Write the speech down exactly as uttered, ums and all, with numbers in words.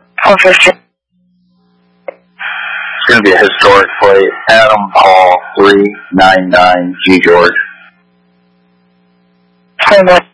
four fifty. It's going to be a historic plate. Adam Paul three nine nine G George. Stand by.